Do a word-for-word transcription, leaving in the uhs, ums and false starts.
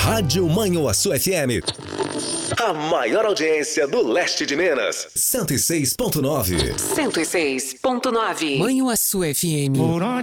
Rádio Manhuaçu F M. A maior audiência do leste de Minas. cento e seis ponto nove. cento e seis ponto nove. Manhuaçu F M. Hold on